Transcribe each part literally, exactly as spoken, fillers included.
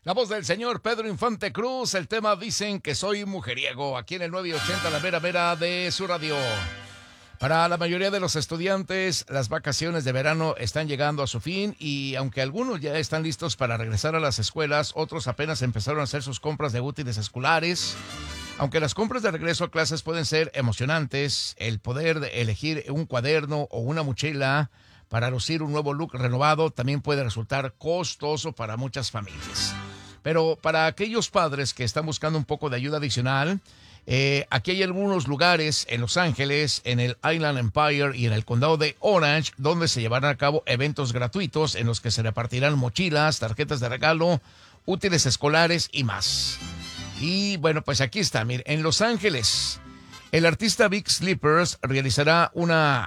La voz del señor Pedro Infante Cruz, el tema Dicen que soy mujeriego, aquí en el nueve ochenta, la mera mera de su radio. Para la mayoría de los estudiantes, las vacaciones de verano están llegando a su fin y aunque algunos ya están listos para regresar a las escuelas, otros apenas empezaron a hacer sus compras de útiles escolares. Aunque las compras de regreso a clases pueden ser emocionantes, el poder de elegir un cuaderno o una mochila para lucir un nuevo look renovado también puede resultar costoso para muchas familias. Pero para aquellos padres que están buscando un poco de ayuda adicional, eh, aquí hay algunos lugares en Los Ángeles, en el Inland Empire y en el condado de Orange, donde se llevarán a cabo eventos gratuitos en los que se repartirán mochilas, tarjetas de regalo, útiles escolares y más. Y bueno, pues aquí está, miren, en Los Ángeles, el artista Big Slippers realizará una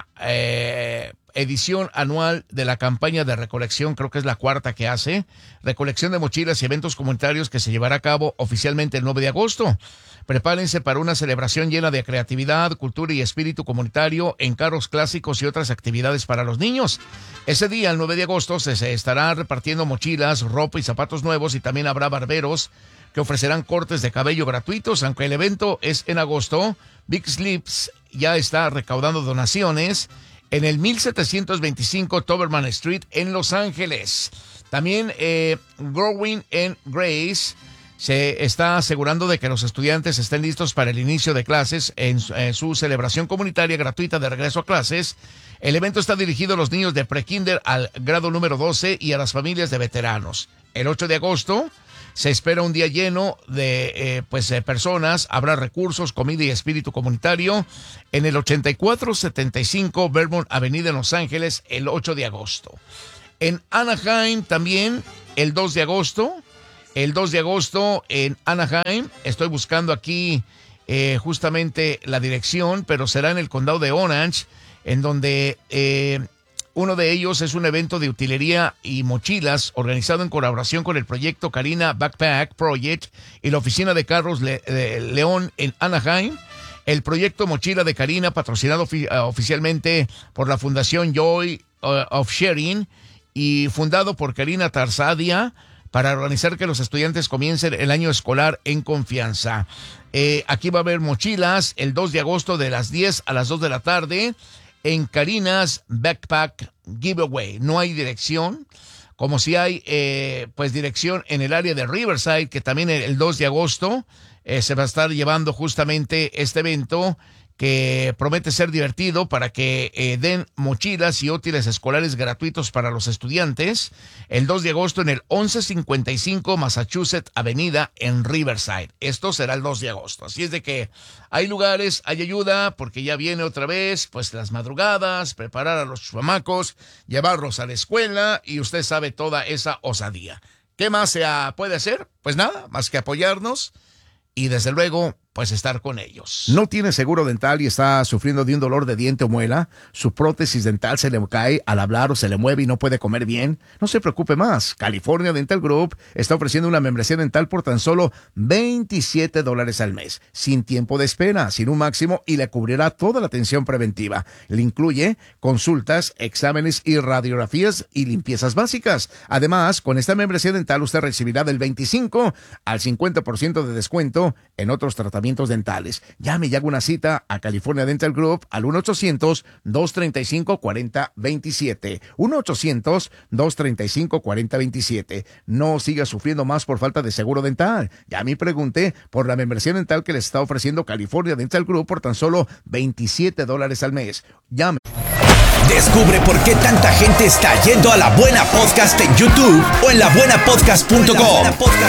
eh, edición anual de la campaña de recolección, creo que es la cuarta que hace, recolección de mochilas y eventos comunitarios que se llevará a cabo oficialmente el nueve de agosto. Prepárense para una celebración llena de creatividad, cultura y espíritu comunitario, encargos clásicos y otras actividades para los niños. Ese día, el nueve de agosto, se, se estará repartiendo mochilas, ropa y zapatos nuevos y también habrá barberos que ofrecerán cortes de cabello gratuitos. Aunque el evento es en agosto, Big Slips ya está recaudando donaciones en el mil setecientos veinticinco Toberman Street en Los Ángeles. También eh, Growing and Grace se está asegurando de que los estudiantes estén listos para el inicio de clases en, en su celebración comunitaria gratuita de regreso a clases. El evento está dirigido a los niños de prekinder al grado número doce y a las familias de veteranos. El ocho de agosto se espera un día lleno de eh, pues, eh, personas. Habrá recursos, comida y espíritu comunitario en el ochenta y cuatro setenta y cinco Vermont Avenida en Los Ángeles el ocho de agosto. En Anaheim también el dos de agosto. El dos de agosto en Anaheim. Estoy buscando aquí eh, justamente la dirección, pero será en el condado de Orange, en donde eh, uno de ellos es un evento de utilería y mochilas organizado en colaboración con el proyecto Karina Backpack Project y la oficina de carros Le- de León en Anaheim. El proyecto Mochila de Karina, patrocinado ofi- uh, oficialmente por la Fundación Joy uh, of Sharing y fundado por Karina Tarsadia, para organizar que los estudiantes comiencen el año escolar en confianza. Eh, aquí va a haber mochilas el dos de agosto de las diez a las dos de la tarde en Karina's Backpack Giveaway. No hay dirección, como si hay eh, pues dirección en el área de Riverside, que también el dos de agosto eh, se va a estar llevando justamente este evento que promete ser divertido para que eh, den mochilas y útiles escolares gratuitos para los estudiantes. El dos de agosto en el once cincuenta y cinco Massachusetts Avenida en Riverside. Esto será el dos de agosto. Así es de que hay lugares, hay ayuda, porque ya viene otra vez, pues las madrugadas, preparar a los chamacos, llevarlos a la escuela y usted sabe toda esa osadía. ¿Qué más se puede hacer? Pues nada, más que apoyarnos y desde luego pues estar con ellos. ¿No tiene seguro dental y está sufriendo de un dolor de diente o muela? ¿Su prótesis dental se le cae al hablar o se le mueve y no puede comer bien? No se preocupe más. California Dental Group está ofreciendo una membresía dental por tan solo veintisiete dólares al mes, sin tiempo de espera, sin un máximo, y le cubrirá toda la atención preventiva. Le incluye consultas, exámenes y radiografías y limpiezas básicas. Además, con esta membresía dental usted recibirá del veinticinco al cincuenta por ciento de descuento en otros tratamientos dentales. Llame y haga una cita a California Dental Group al uno ochocientos dos treinta y cinco cuarenta veintisiete. uno ochocientos dos treinta y cinco cuarenta veintisiete. No siga sufriendo más por falta de seguro dental. Llame y pregunte por la membresía dental que le está ofreciendo California Dental Group por tan solo veintisiete dólares al mes. Llame. Descubre por qué tanta gente está yendo a La Buena Podcast en YouTube o en la buena podcast punto com.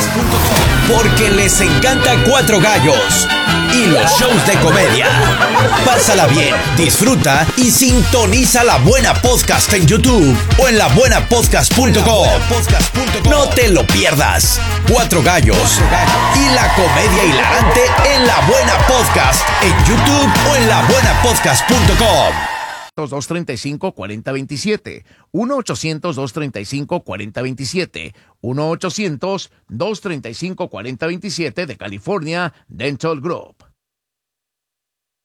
Porque les encanta Cuatro Gallos y los shows de comedia. Pásala bien, disfruta y sintoniza La Buena Podcast en YouTube o en la buena podcast punto com. No te lo pierdas. Cuatro Gallos y la comedia hilarante en La Buena Podcast en YouTube o en la buena podcast punto com. dos treinta y cinco cuarenta veintisiete. uno ochocientos dos treinta y cinco cuarenta veintisiete. uno ochocientos dos treinta y cinco cuarenta veintisiete de California Dental Group.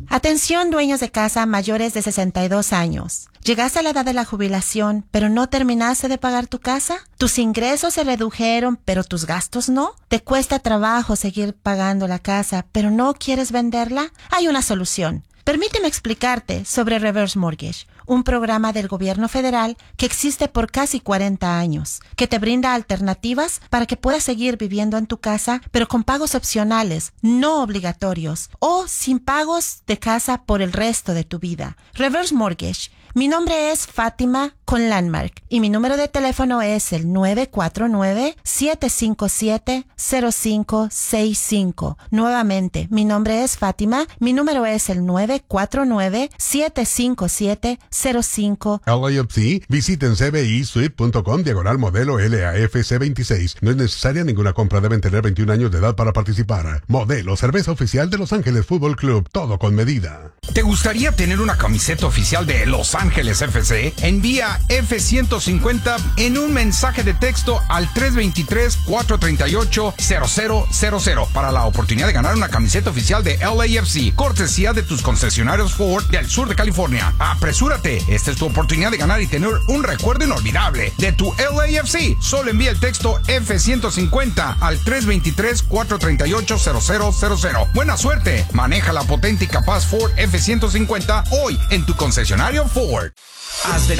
Atención, dueños de casa mayores de sesenta y dos años. ¿Llegaste a la edad de la jubilación, pero no terminaste de pagar tu casa? ¿Tus ingresos se redujeron, pero tus gastos no? ¿Te cuesta trabajo seguir pagando la casa, pero no quieres venderla? Hay una solución. Permíteme explicarte sobre Reverse Mortgage, un programa del gobierno federal que existe por casi cuarenta años, que te brinda alternativas para que puedas seguir viviendo en tu casa, pero con pagos opcionales, no obligatorios, o sin pagos de casa por el resto de tu vida. Reverse Mortgage. Mi nombre es Fátima con Landmark y mi número de teléfono es el nueve cuatro nueve, siete cinco siete, cero cinco seis cinco. Nuevamente, mi nombre es Fátima, mi número es el nueve cuatro nueve, siete cinco siete, cero cinco. L A F C, visiten c b i suite punto com diagonal modelo L A F C veintiséis. No es necesaria ninguna compra, deben tener veintiún años de edad para participar. Modelo, cerveza oficial de Los Ángeles Fútbol Club, todo con medida. ¿Te gustaría tener una camiseta oficial de Los Ángeles F C? Envía F ciento cincuenta en un mensaje de texto al tres dos tres, cuatro tres ocho, cero cero cero cero para la oportunidad de ganar una camiseta oficial de L A F C, cortesía de tus concesionarios Ford del sur de California. Apresúrate, esta es tu oportunidad de ganar y tener un recuerdo inolvidable de tu L A F C. Solo envía el texto F ciento cincuenta al tres dos tres, cuatro tres ocho, cero cero cero cero. Buena suerte, maneja la potente y capaz Ford F ciento cincuenta hoy en tu concesionario Ford. Haz de